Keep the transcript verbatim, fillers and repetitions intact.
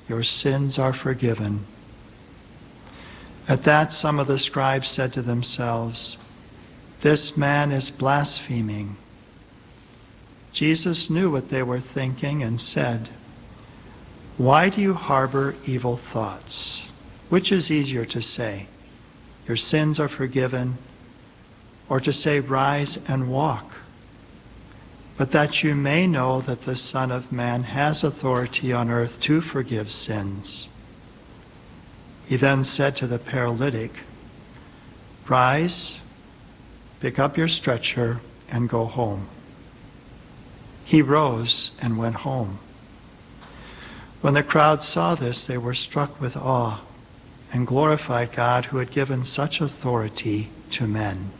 your sins are forgiven." At that, some of the scribes said to themselves, "This man is blaspheming." Jesus knew what they were thinking and said, "Why do you harbor evil thoughts? Which is easier to say, 'Your sins are forgiven,' or to say, 'Rise and walk'? But that you may know that the Son of Man has authority on earth to forgive sins." He then said to the paralytic, "Rise, pick up your stretcher, and go home." He rose and went home. When the crowd saw this, they were struck with awe and glorified God who had given such authority to men.